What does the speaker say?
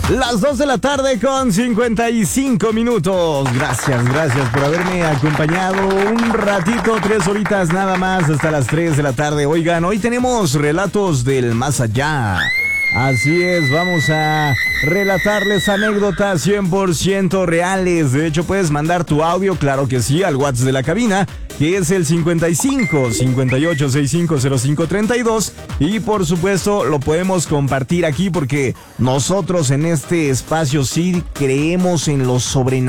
Las 2 de la tarde con 55 minutos. Gracias por haberme acompañado un ratito, 3 horitas nada más hasta las 3 de la tarde. Oigan, hoy tenemos relatos del más allá. Así es, vamos a relatarles anécdotas 100% reales. De hecho, puedes mandar tu audio, claro que sí, al WhatsApp de la cabina, que es el 55 58 65 05 32. Y por supuesto, lo podemos compartir aquí porque nosotros en este espacio sí creemos en lo sobrenatural.